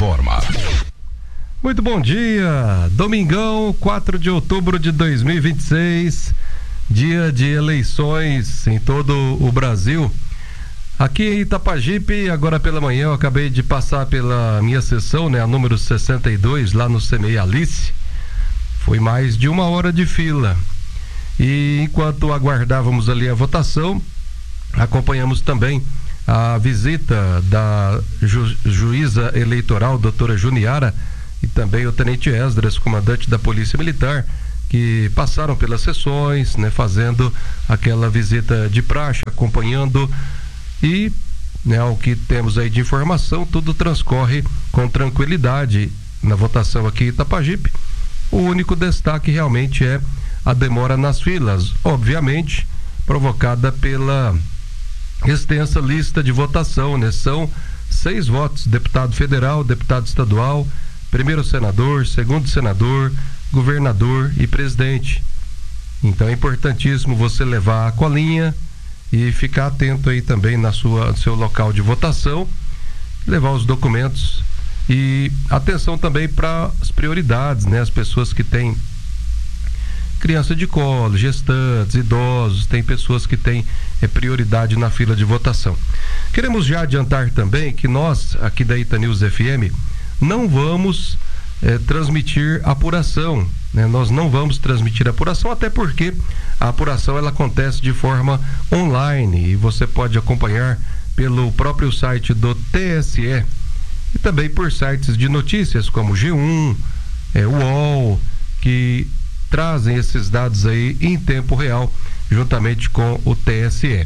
informa. Muito bom dia, domingão, 4 de outubro de 2026, dia de eleições em todo o Brasil. Aqui em Itapajipe, agora pela manhã, eu acabei de passar pela minha sessão, né, a número 62, lá no CMEI Alice. Foi mais de 1 hora de fila. E enquanto aguardávamos ali a votação, acompanhamos também a visita da juíza eleitoral, doutora Juniara, e também o tenente Esdras, comandante da Polícia Militar, que passaram pelas sessões, né, fazendo aquela visita de praxe, acompanhando e, né, o que temos aí de informação, tudo transcorre com tranquilidade na votação aqui em Itapajipe. O único destaque realmente é a demora nas filas, obviamente provocada pela extensa lista de votação, né? São 6 votos: deputado federal, deputado estadual, primeiro senador, segundo senador, governador e presidente. Então é importantíssimo você levar a colinha e ficar atento aí também no seu local de votação, levar os documentos e atenção também para as prioridades, né? As pessoas que têm criança de colo, gestantes, idosos, tem pessoas que têm prioridade na fila de votação. Queremos já adiantar também que nós, aqui da Ita News FM, não vamos transmitir apuração, né? Nós não vamos transmitir apuração, até porque a apuração ela acontece de forma online e você pode acompanhar pelo próprio site do TSE e também por sites de notícias como G1, UOL, que trazem esses dados aí em tempo real, juntamente com o TSE.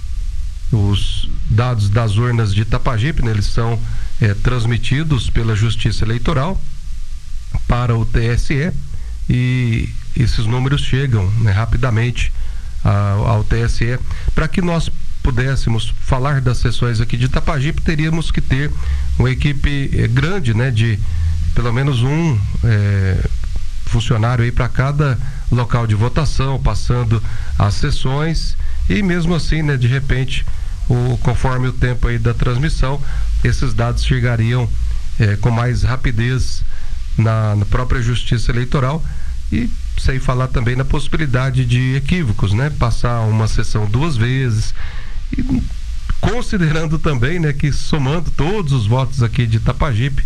Os dados das urnas de Itapajipe, né, eles são transmitidos pela Justiça Eleitoral para o TSE e esses números chegam, né, rapidamente ao TSE. Para que nós pudéssemos falar das sessões aqui de Itapajipe, teríamos que ter uma equipe grande, né, de pelo menos um funcionário aí para cada local de votação, passando as sessões, e mesmo assim, né, de repente, conforme o tempo aí da transmissão, esses dados chegariam com mais rapidez na própria Justiça Eleitoral, e sem falar também na possibilidade de equívocos, né? Passar uma sessão 2 vezes, e considerando também, né, que somando todos os votos aqui de Itapajipe,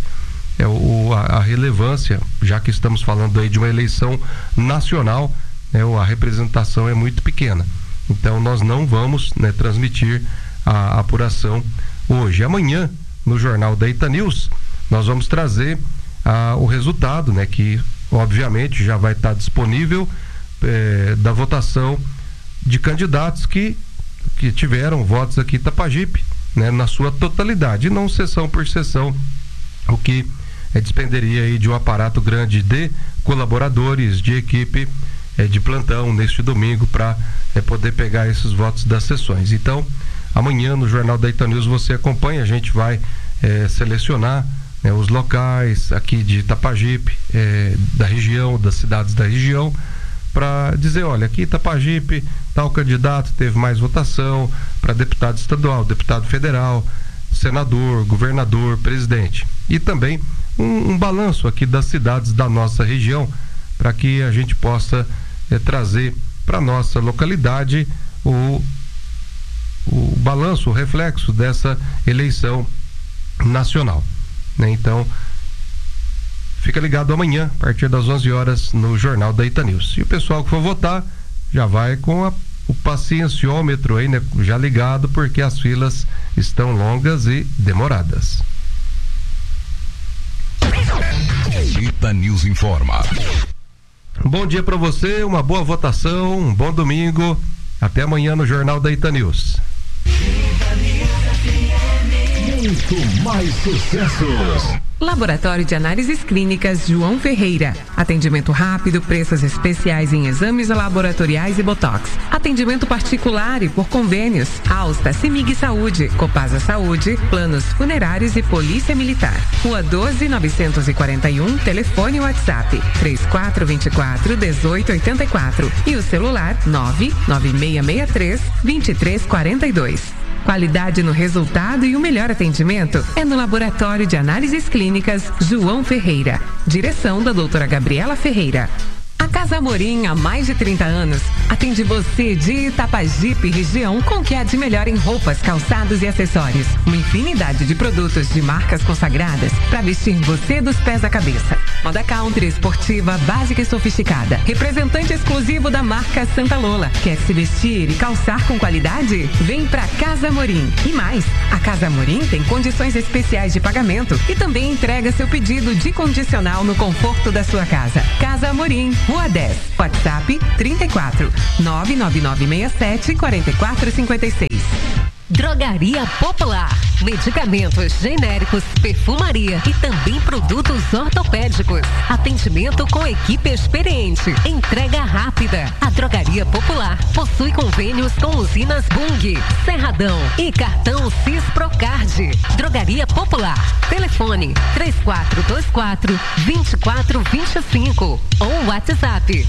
a relevância, já que estamos falando aí de uma eleição nacional, né, a representação é muito pequena. Então nós não vamos, né, transmitir a apuração hoje. Amanhã, no Jornal da Ita News, nós vamos trazer o resultado, né, que obviamente já vai estar disponível, da votação de candidatos que tiveram votos aqui em Itapajipe, né, na sua totalidade, e não sessão por sessão, o que despenderia aí de um aparato grande de colaboradores, de equipe de plantão neste domingo para poder pegar esses votos das sessões. Então, amanhã no Jornal da Ita News você acompanha, a gente vai selecionar, né, os locais aqui de Itapajipe, da região, das cidades da região, para dizer, olha, aqui Itapajipe, tal candidato teve mais votação para deputado estadual, deputado federal, senador, governador, presidente. E também um balanço aqui das cidades da nossa região, para que a gente possa trazer para nossa localidade o balanço, o reflexo dessa eleição nacional, né? Então, fica ligado amanhã, a partir das 11 horas, no Jornal da Ita News. E o pessoal que for votar já vai com o pacienciómetro aí, né, já ligado, porque as filas estão longas e demoradas. Ita News informa. Bom dia para você, uma boa votação, um bom domingo. Até amanhã no Jornal da Ita News. Muito mais sucessos. Laboratório de Análises Clínicas João Ferreira. Atendimento rápido, preços especiais em exames laboratoriais e botox. Atendimento particular e por convênios. Alsta, Semig Saúde, Copasa Saúde, Planos Funerários e Polícia Militar. Rua 12, 941, telefone WhatsApp 3424-1884 e o celular 99663-2342. Qualidade no resultado e o melhor atendimento é no Laboratório de Análises Clínicas João Ferreira. Direção da doutora Gabriela Ferreira. A Casa Amorim, há mais de 30 anos, atende você de Itapajipe, região, com o que há de melhor em roupas, calçados e acessórios. Uma infinidade de produtos de marcas consagradas para vestir você dos pés à cabeça. Moda country, esportiva, básica e sofisticada. Representante exclusivo da marca Santa Lola. Quer se vestir e calçar com qualidade? Vem pra Casa Amorim. E mais, a Casa Amorim tem condições especiais de pagamento e também entrega seu pedido de condicional no conforto da sua casa. Casa Amorim, Rua 10, WhatsApp 34 99967 4456. Drogaria Popular. Medicamentos genéricos, perfumaria e também produtos ortopédicos. Atendimento com equipe experiente. Entrega rápida. A Drogaria Popular possui convênios com usinas Bung, Serradão e cartão Cisprocard. Drogaria Popular. Telefone 3424-2425 ou WhatsApp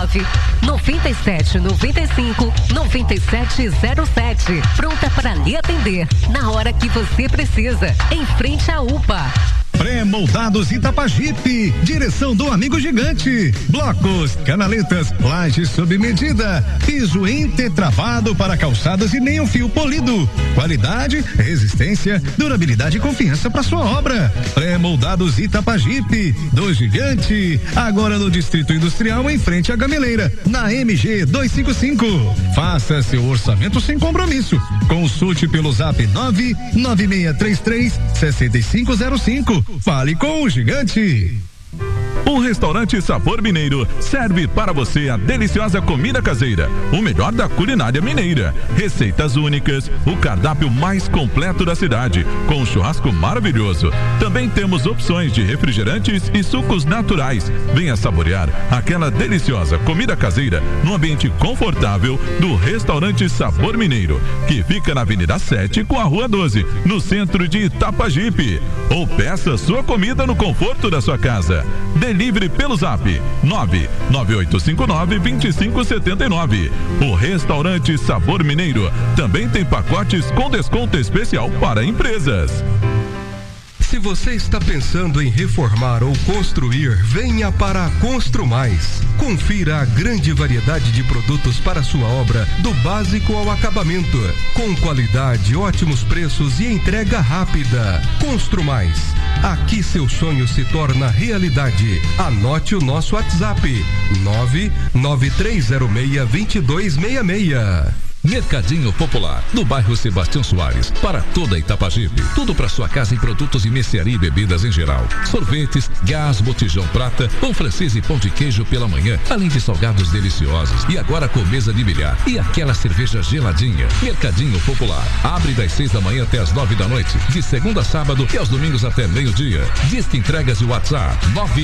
99795-9707. Pronta para lhe atender na hora que você precisa, em frente à UPA. Pré-moldados Itapajipe, direção do amigo gigante. Blocos, canaletas, lajes sob medida, piso entretravado para calçadas e nem um fio polido. Qualidade, resistência, durabilidade e confiança para sua obra. Pré-moldados Itapajipe, do gigante, agora no Distrito Industrial em frente à Gameleira, na MG 255. Faça seu orçamento sem compromisso. Consulte pelo Zap 99633-6505. Fale com o gigante. O restaurante Sabor Mineiro serve para você a deliciosa comida caseira, o melhor da culinária mineira, receitas únicas, o cardápio mais completo da cidade, com um churrasco maravilhoso. Também temos opções de refrigerantes e sucos naturais. Venha saborear aquela deliciosa comida caseira no ambiente confortável do restaurante Sabor Mineiro, que fica na Avenida 7 com a Rua 12, no centro de Itapajipe. Ou peça sua comida no conforto da sua casa. Delivery pelo Zap 99859-2579. O restaurante Sabor Mineiro também tem pacotes com desconto especial para empresas. Se você está pensando em reformar ou construir, venha para a Construmais. Confira a grande variedade de produtos para sua obra, do básico ao acabamento, com qualidade, ótimos preços e entrega rápida. Construmais. Aqui seu sonho se torna realidade. Anote o nosso WhatsApp: 99306-2266. Mercadinho Popular, no bairro Sebastião Soares, para toda Itapajipe. Tudo para sua casa em produtos de mercearia e bebidas em geral. Sorvetes, gás, botijão prata, pão francês e pão de queijo pela manhã, além de salgados deliciosos. E agora com mesa de bilhar e aquela cerveja geladinha. Mercadinho Popular, abre das 6 da manhã até as 9 da noite, de segunda a sábado e aos domingos até meio-dia. Disque entregas e WhatsApp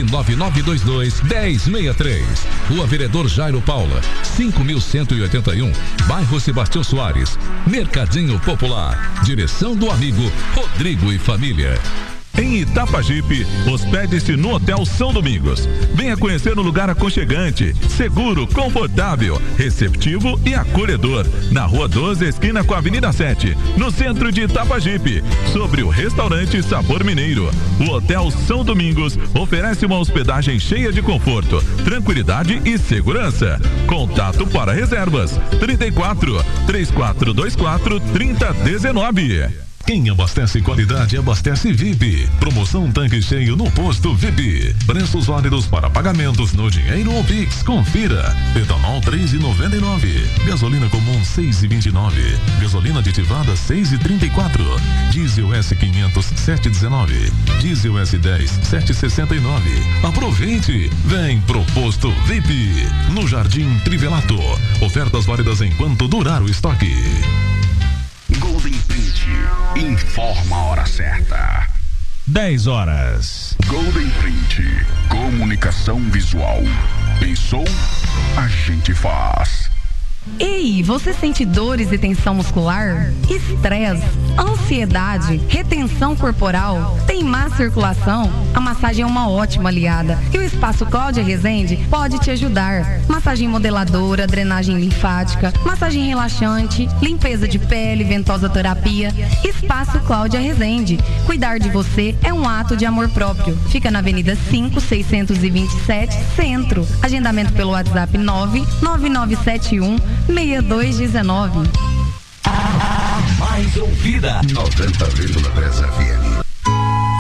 99922-1063. Rua Vereador Jairo Paula, 5181, bairro Sebastião Soares. Mercadinho Popular, direção do amigo Rodrigo e família. Em Itapajipe, hospede-se no Hotel São Domingos. Venha conhecer um lugar aconchegante, seguro, confortável, receptivo e acolhedor. Na Rua 12, esquina com a Avenida 7, no centro de Itapajipe, sobre o restaurante Sabor Mineiro. O Hotel São Domingos oferece uma hospedagem cheia de conforto, tranquilidade e segurança. Contato para reservas: 34-3424-3019. Quem abastece qualidade, abastece VIP. Promoção tanque cheio no posto VIP. Preços válidos para pagamentos no dinheiro ou Pix. Confira. Etanol 3,99. Gasolina comum 6,29. Gasolina aditivada 6,34. Diesel S500 7,19. Diesel S10 7,69. Aproveite. Vem pro posto VIP. No Jardim Trivelato. Ofertas válidas enquanto durar o estoque. Golden Print informa a hora certa. 10 horas. Golden Print, comunicação visual. Pensou? A gente faz. Ei, você sente dores e tensão muscular? Estresse, ansiedade, retenção corporal? Tem má circulação? A massagem é uma ótima aliada e o Espaço Cláudia Rezende pode te ajudar. Massagem modeladora, drenagem linfática, massagem relaxante, limpeza de pele, ventosa terapia. Espaço Cláudia Rezende. Cuidar de você é um ato de amor próprio. Fica na Avenida 5.627, Centro. Agendamento pelo WhatsApp 99971-6219. Mais ouvida 90,3 FM.